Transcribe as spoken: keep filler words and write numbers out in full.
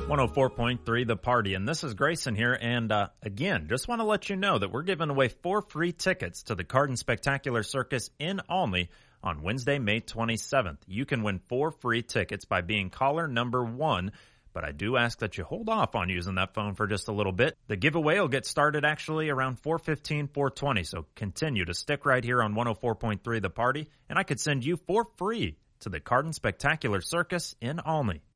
one oh four point three The Party, and this is Grayson here, and uh, again, just want to let you know that we're giving away four free tickets to the Cardin Spectacular Circus in Olney on Wednesday, May twenty-seventh. You can win four free tickets by being caller number one, but I do ask that you hold off on using that phone for just a little bit. The giveaway will get started actually around four fifteen, four twenty, so continue to stick right here on one oh four point three The Party, and I could send you for free to the Cardin Spectacular Circus in Olney.